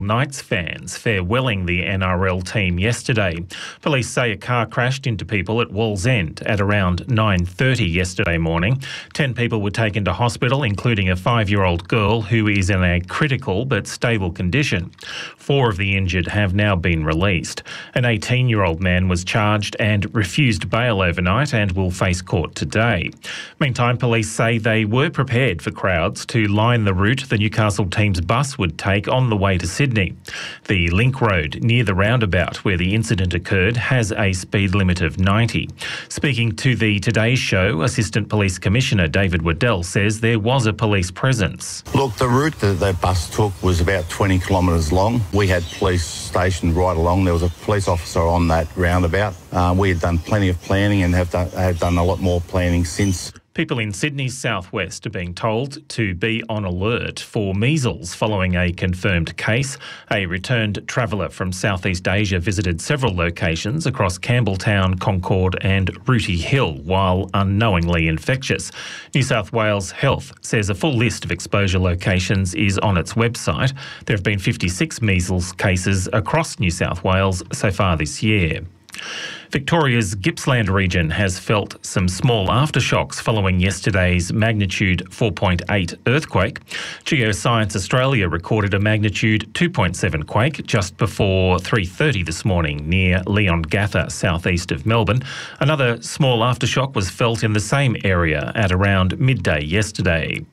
Knights fans farewelling the NRL team yesterday. Police say a car crashed into people at Wallsend at around 9:30 yesterday morning. 10 people were taken to hospital, including a 5-year-old girl who is in a critical but stable condition. 4 of the injured have now been released. An 18-year-old man was charged and refused bail overnight and will face court today. Meantime, police say they were prepared for crowds to line the route the Newcastle team's bus would take on the way to Sydney. The Link Road near the roundabout where the incident occurred has a speed limit of 90. Speaking to the Today Show, Assistant Police Commissioner David Waddell says there was a police presence. Look, the route that the bus took was about 20 kilometres long. We had police stationed right along. There was a police officer on that roundabout. We had done plenty of planning and have done a lot more planning since. People in Sydney's southwest are being told to be on alert for measles following a confirmed case. A returned traveller from Southeast Asia visited several locations across Campbelltown, Concord and Rooty Hill while unknowingly infectious. New South Wales Health says a full list of exposure locations is on its website. There have been 56 measles cases across New South Wales so far this year. Victoria's Gippsland region has felt some small aftershocks following yesterday's magnitude 4.8 earthquake. Geoscience Australia recorded a magnitude 2.7 quake just before 3:30 this morning near Leongatha, southeast of Melbourne. Another small aftershock was felt in the same area at around midday yesterday.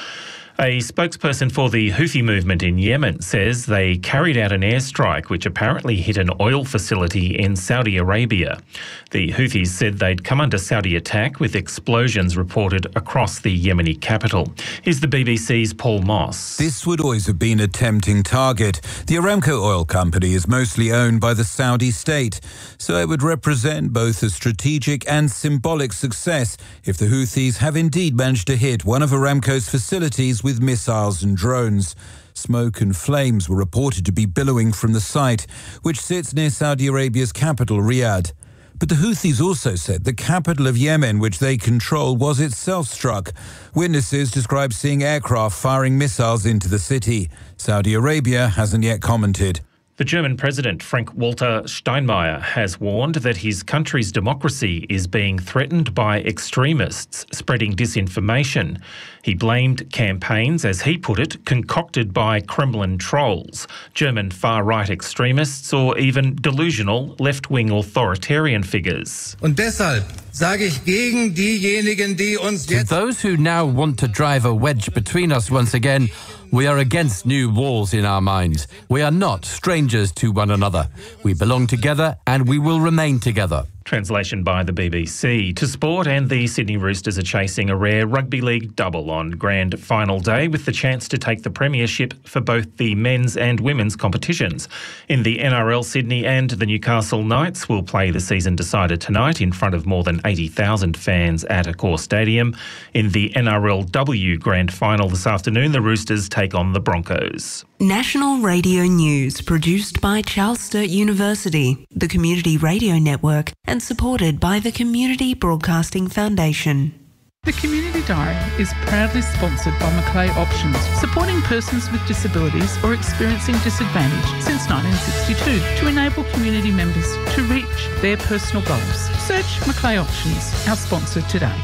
A spokesperson for the Houthi movement in Yemen says they carried out an airstrike which apparently hit an oil facility in Saudi Arabia. The Houthis said they'd come under Saudi attack with explosions reported across the Yemeni capital. Here's the BBC's Paul Moss. This would always have been a tempting target. The Aramco oil company is mostly owned by the Saudi state, so it would represent both a strategic and symbolic success if the Houthis have indeed managed to hit one of Aramco's facilities with missiles and drones. Smoke and flames were reported to be billowing from the site, which sits near Saudi Arabia's capital, Riyadh. But the Houthis also said the capital of Yemen, which they control, was itself struck. Witnesses describe seeing aircraft firing missiles into the city. Saudi Arabia hasn't yet commented. The German President, Frank-Walter Steinmeier, has warned that his country's democracy is being threatened by extremists spreading disinformation. He blamed campaigns, as he put it, concocted by Kremlin trolls, German far-right extremists or even delusional left-wing authoritarian figures. Und deshalb sage ich gegen diejenigen, die uns jetzt... To those who now want to drive a wedge between us once again, we are against new walls in our minds. We are not strangers to one another. We belong together and we will remain together. Translation by the BBC. To sport, and the Sydney Roosters are chasing a rare rugby league double on grand final day with the chance to take the premiership for both the men's and women's competitions. In the NRL, Sydney and the Newcastle Knights will play the season decider tonight in front of more than 80,000 fans at Accor Stadium. In the NRLW grand final this afternoon, the Roosters take on the Broncos. National Radio News, produced by Charles Sturt University, the Community Radio Network, and supported by the Community Broadcasting Foundation. The Community Diary is proudly sponsored by Macleay Options, supporting persons with disabilities or experiencing disadvantage since 1962 to enable community members to reach their personal goals. Search Macleay Options, our sponsor today.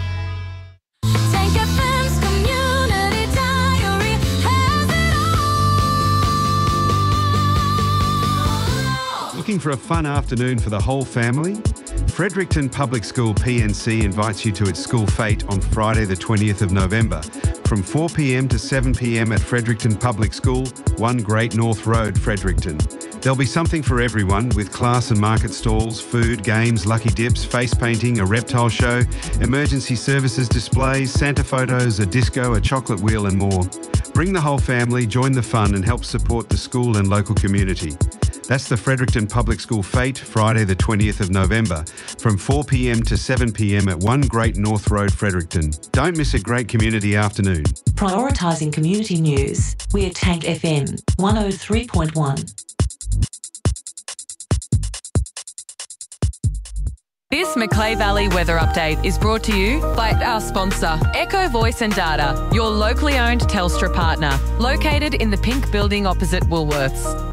Looking for a fun afternoon for the whole family? Fredericton Public School PNC invites you to its school fete on Friday the 20th of November from 4 p.m. to 7 p.m. at Fredericton Public School, 1 Great North Road, Fredericton. There'll be something for everyone with class and market stalls, food, games, lucky dips, face painting, a reptile show, emergency services displays, Santa photos, a disco, a chocolate wheel and more. Bring the whole family, join the fun and help support the school and local community. That's the Fredericton Public School Fete, Friday the 20th of November, from 4 p.m. to 7 p.m. at 1 Great North Road, Fredericton. Don't miss a great community afternoon. Prioritising community news, we're Tank FM 103.1. This Macleay Valley weather update is brought to you by our sponsor, Echo Voice and Data, your locally owned Telstra partner, located in the pink building opposite Woolworths.